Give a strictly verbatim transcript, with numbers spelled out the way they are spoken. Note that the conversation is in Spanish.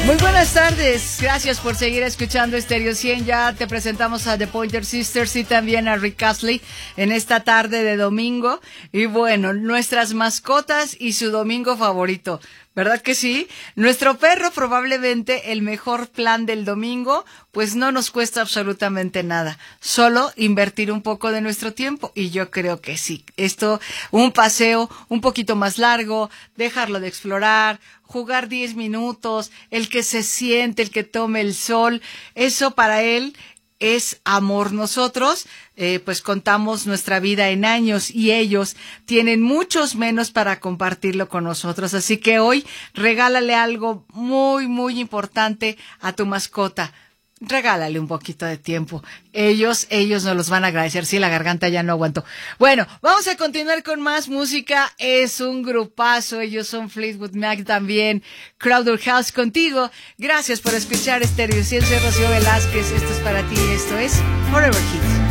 Muy buenas tardes, gracias por seguir escuchando Stereo cien. Ya te presentamos a The Pointer Sisters y también a Rick Astley en esta tarde de domingo. Y bueno, nuestras mascotas y su domingo favorito, ¿verdad que sí? Nuestro perro, probablemente el mejor plan del domingo, pues no nos cuesta absolutamente nada, solo invertir un poco de nuestro tiempo, y yo creo que sí. Esto, un paseo un poquito más largo, dejarlo de explorar, jugar diez minutos, el que se siente, el que tome el sol, eso para él es amor. Nosotros, eh, pues contamos nuestra vida en años y ellos tienen muchos menos para compartirlo con nosotros. Así que hoy regálale algo muy, muy importante a tu mascota. Regálale un poquito de tiempo. Ellos, ellos nos los van a agradecer. Sí, la garganta ya no aguantó. Bueno, vamos a continuar con más música. Es un grupazo. Ellos son Fleetwood Mac también. Crowded House contigo. Gracias por escuchar Stereo cien. Soy Rocío Velázquez. Esto es para ti. Esto es Forever Hits.